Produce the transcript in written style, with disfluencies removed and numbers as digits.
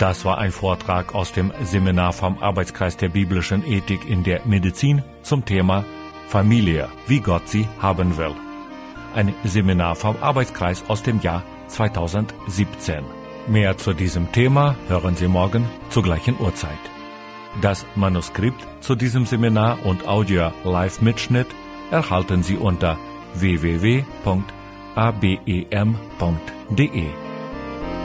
Das war ein Vortrag aus dem Seminar vom Arbeitskreis der biblischen Ethik in der Medizin zum Thema Familie, wie Gott sie haben will. Ein Seminar vom Arbeitskreis aus dem Jahr 2017. Mehr zu diesem Thema hören Sie morgen zur gleichen Uhrzeit. Das Manuskript zu diesem Seminar und Audio-Live-Mitschnitt erhalten Sie unter www.abem.de.